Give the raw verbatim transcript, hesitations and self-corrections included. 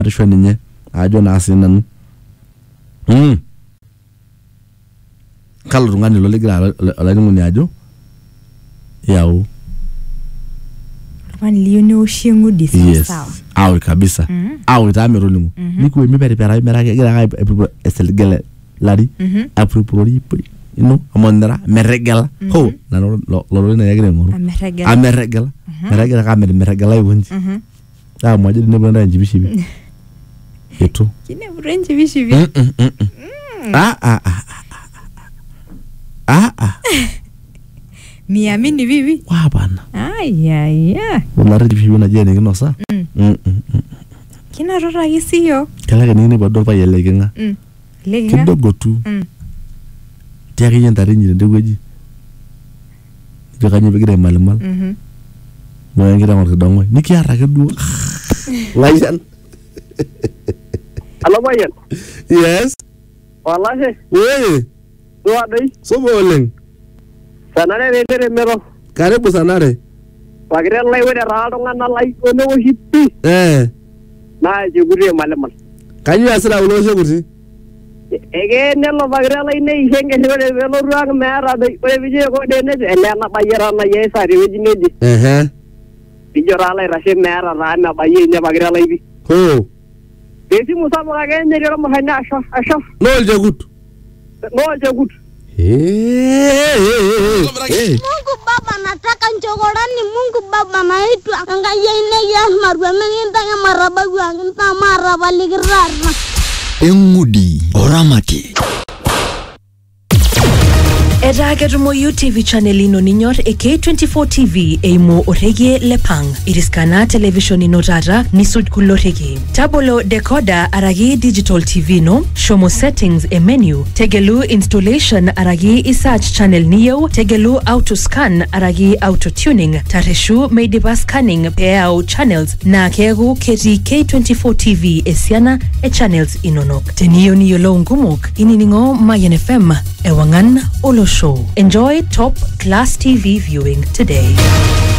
atisho ninye ajo na sinanu mm kalo tungani lo ligira olainguni ajo yao One liyo shingudi sawa sawa. Awe kabisa. Mm -hmm. Awe tamero lingu. Mm -hmm. Niku emi pere pere mera gira ga eselgele lari. Apropori puri. You know, amondra meregela. Mm -hmm. Ho, na lo lo na yagire ngoro. Ameregela. Ameregela. Meregela ka mere meregela yonji. Mhm. Ah, mwaje ne banda njibishibi. Eto. Kine burenje bishibi. Ah ah ah. Ah ah. Miamini bibi. Wa bana. Ay ay ay. Unare bibi na jeni kinosa. Mm. Mm. Kina rora yisiyo. Kala kanini bado pa yelegenga. Mm. Legenga. Kidogo tu. Mm. Tiari nyandari nyinde ndegweji. Jokanye bigire malmal. Mhm. Moya ngira ngor kedongo. Niki arake du. Laisan. Hello bayan. Yes. Wallahi. Wewe. Dua dai. Sobo oleng. Sanare rendere mero. Karibu sanare. Pagire lai wede raado ngana lai ono hippi. Eh. Na juguri malamal. Kanyu asira ulo shekuti. Ege nelo pagire lai ne ihenge wede velo ruang mera dai wede bije ko de ne ele na bayera na yesa ri weji neji. Eh eh. Bijora lai rashe mera na na baye ne pagire lai bi. Ho. Desi musa mo ga ne ro mo hana asha asha. Nol jagut. Nol jagut. Eh. Mungu Baba nataka nchokorani Mungu Baba naitwa angaye ine ya marwa menginta ya maraba wanginta maraba ligirarna Engudi Oramati Eda ketumoyu T V channel ino ninyor e K twenty-four T V eimo orege lepang. Iriskana television ino tata nisuj kulorege. Tabolo decoder aragi digital T V no. Shomo settings e menu. Tegelu installation aragi isearch channel niyo. Tegelu auto scan aragi auto tuning. Tareshu meidipa scanning peao channels na kegu keti K twenty-four T V esiana e channels inonok. Teniyo niyo lo ngumok. Ininingo Mayan F M ewangan olo show. Enjoy top class T V viewing today.